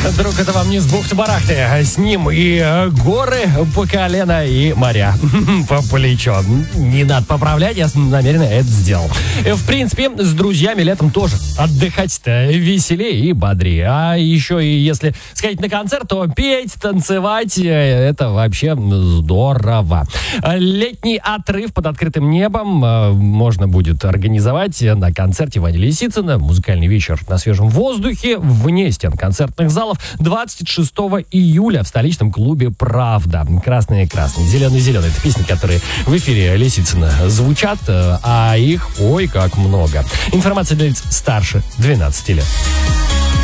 Друг, это вам не с бухты-барахты. С ним и горы по колено, и моря по плечо. Не надо поправлять, я намеренно это сделал. В принципе, с друзьями летом тоже отдыхать-то веселее и бодрее. А еще и если сходить на концерт, то петь, танцевать, это вообще здорово. Летний отрыв под открытым небом можно будет организовать на концерте Вани Лисицына. Музыкальный вечер на свежем воздухе вне стен концертных залов 26 июля в столичном клубе «Правда». Красные-красные, зеленые-зеленые. Это песни, которые в эфире Лисицына звучат, а их ой как много. Информация для лиц старше 12 лет.